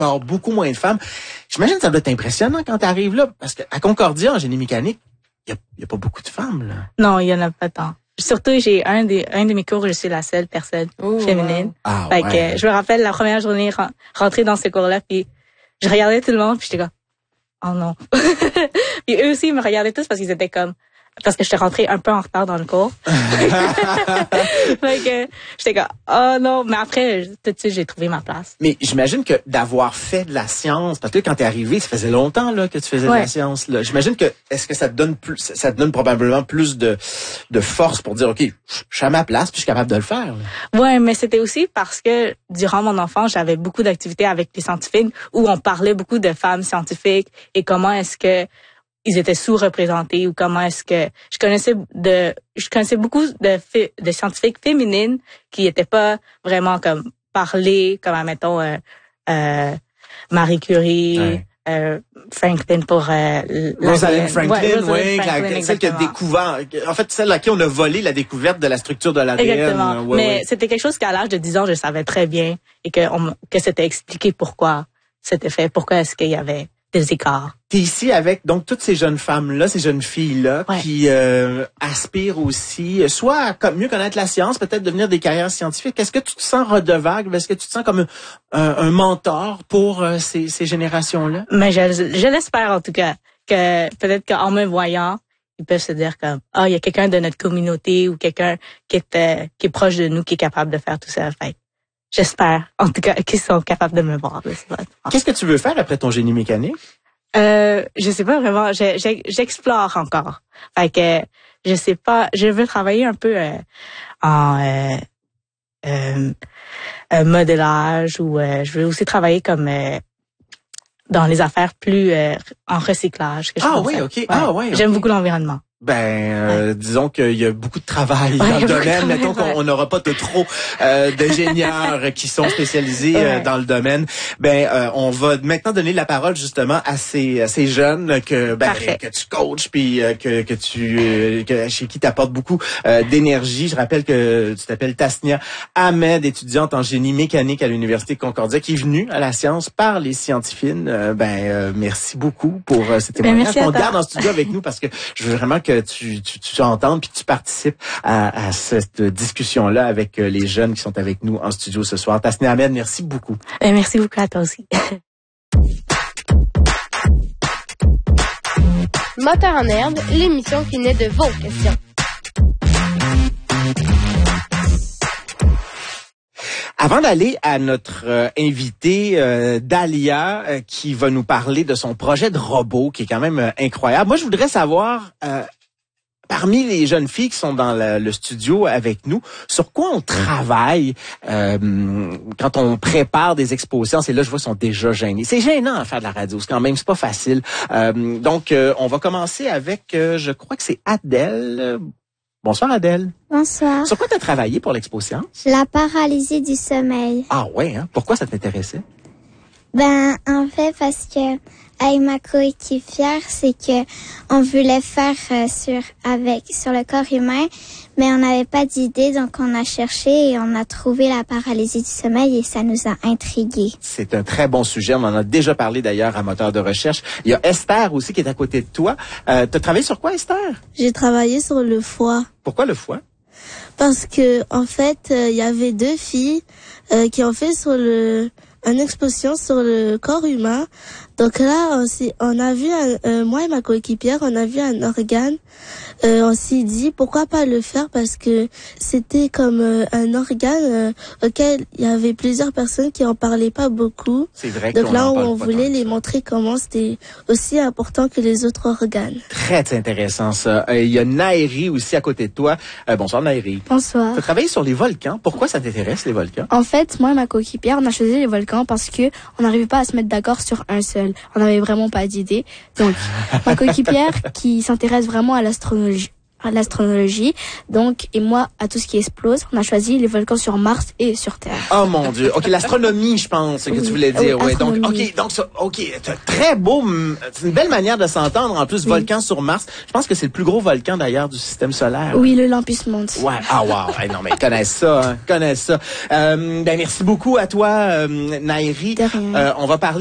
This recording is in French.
peut y avoir beaucoup moins de femmes. J'imagine que ça doit être impressionnant quand tu arrives là, parce qu'à Concordia, en génie mécanique, il y a pas beaucoup de femmes, là. Non, il y en a pas tant. Surtout, j'ai un de mes cours, je suis la seule personne féminine. Wow. Ah, fait ouais. que je me rappelle la première journée rentrer dans ce cours-là, puis je regardais tout le monde, puis j'étais comme, oh non. Puis eux aussi, ils me regardaient tous parce qu'ils étaient comme, parce que j'étais rentrée un peu en retard dans le cours. Fait que j'étais comme, oh non. Mais après, tout de suite, j'ai trouvé ma place. Mais j'imagine que d'avoir fait de la science, parce que quand t'es arrivé, ça faisait longtemps là que tu faisais de la science. Là. J'imagine que est-ce que ça te donne plus, ça te donne probablement plus de force pour dire ok, je suis à ma place, puis je suis capable de le faire. Là. Ouais, mais c'était aussi parce que durant mon enfance, j'avais beaucoup d'activités avec les scientifiques où on parlait beaucoup de femmes scientifiques et comment est-ce que ils étaient sous-représentés ou comment est-ce que je connaissais beaucoup de scientifiques féminines qui étaient pas vraiment comme parlées comme admettons Marie Curie, Franklin pour Rosalind Franklin, Franklin, celle qui a découvert, en fait celle à qui on a volé la découverte de la structure de l'ADN. Exactement. Mais c'était quelque chose qu'à l'âge de 10 ans, je savais très bien et que c'était expliqué pourquoi c'était fait, pourquoi est-ce qu'il y avait des écarts. T'es ici avec donc toutes ces jeunes femmes-là, ces jeunes filles-là qui aspirent aussi soit à mieux connaître la science, peut-être devenir des carrières scientifiques. Est-ce que tu te sens redevable? Est-ce que tu te sens comme un mentor pour ces générations-là? Mais je l'espère en tout cas, que peut-être qu'en me voyant, ils peuvent se dire comme il y a quelqu'un de notre communauté ou quelqu'un qui est proche de nous qui est capable de faire tout ça. Fait. J'espère, en tout cas, qu'ils sont capables de me voir. Qu'est-ce que tu veux faire après ton génie mécanique? Je sais pas vraiment. J'explore encore. Fait que, je sais pas. Je veux travailler un peu en modélage ou je veux aussi travailler comme dans les affaires plus en recyclage. Oui, ok. Ouais. J'aime beaucoup l'environnement. Disons qu'il y a beaucoup de travail dans le domaine. Mettons qu'on n'aura pas trop d'ingénieurs qui sont spécialisés dans le domaine. On va maintenant donner la parole justement à ces jeunes que tu coaches puis chez qui t'apportes beaucoup d'énergie. Je rappelle que tu t'appelles Tasnia Ahmed, étudiante en génie mécanique à l'Université Concordia, qui est venue à la science par les scientifines. Merci beaucoup pour ces témoignages. On te garde en studio avec nous parce que je veux vraiment que tu entendes puis que tu participes à cette discussion-là avec les jeunes qui sont avec nous en studio ce soir. Tasnia Ahmed, merci beaucoup. Merci beaucoup à toi aussi. Moteur en herbe, l'émission qui naît de vos questions. Avant d'aller à notre invitée Dalia qui va nous parler de son projet de robot qui est quand même incroyable. Moi, je voudrais savoir parmi les jeunes filles qui sont dans le studio avec nous, sur quoi on travaille quand on prépare des expositions. Et là, je vois, ils sont déjà gênés. C'est gênant à faire de la radio, c'est quand même, c'est pas facile. Donc, on va commencer avec, je crois que c'est Adèle. Bonsoir Adèle. Bonsoir. Sur quoi tu as travaillé pour l'exposition? La paralysie du sommeil. Ah ouais, hein? Pourquoi ça t'intéressait? En fait, parce que avec ma coéquipière, c'est que on voulait faire sur le corps humain, mais on n'avait pas d'idée, donc on a cherché et on a trouvé la paralysie du sommeil et ça nous a intrigués. C'est un très bon sujet, on en a déjà parlé d'ailleurs à Moteur de recherche. Il y a Esther aussi qui est à côté de toi. T'as travaillé sur quoi, Esther? J'ai travaillé sur le foie. Pourquoi le foie? Parce que en fait, il y avait 2 filles qui ont fait une exposition sur le corps humain. Donc là, on a vu, moi et ma coéquipière, on a vu un organe. On s'est dit, pourquoi pas le faire parce que c'était comme un organe auquel il y avait plusieurs personnes qui en parlaient pas beaucoup. C'est vrai. Donc là, on voulait les montrer comment c'était aussi important que les autres organes. Très intéressant ça. Il y a Nairi aussi à côté de toi. Bonsoir Nairi. Bonsoir. Tu as travaillé sur les volcans. Pourquoi ça t'intéresse les volcans? En fait, moi et ma coéquipière, on a choisi les volcans parce que on n'arrivait pas à se mettre d'accord sur un seul. On n'avait vraiment pas d'idée. Donc, ma coéquipière qui s'intéresse vraiment à à l'astronologie. Donc, et moi, à tout ce qui explose, on a choisi les volcans sur Mars et sur Terre. Oh mon Dieu. OK, l'astronomie, je pense que tu voulais dire. Oui, ouais. Donc c'est très beau. C'est une belle manière de s'entendre. En plus, volcan sur Mars. Je pense que c'est le plus gros volcan d'ailleurs du système solaire. Oui, le Olympus Mons. Ouais. Ah wow. Hey, non mais ils connaissent ça. Ben merci beaucoup à toi, Nairi. De rien. On va parler